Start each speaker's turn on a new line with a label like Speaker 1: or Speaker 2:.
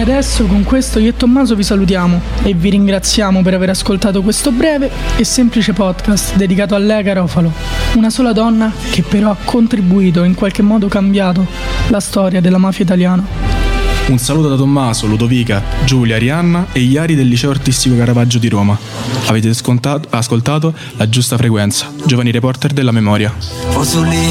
Speaker 1: adesso con questo io e Tommaso vi salutiamo e vi ringraziamo per aver ascoltato questo breve e semplice podcast dedicato a Lea Garofalo, una sola donna che però ha contribuito, in qualche modo cambiato, la storia della mafia italiana.
Speaker 2: Un saluto da Tommaso, Ludovica, Giulia, Arianna e Iari del Liceo Artistico Caravaggio di Roma. Avete ascoltato La Giusta Frequenza, giovani reporter della memoria.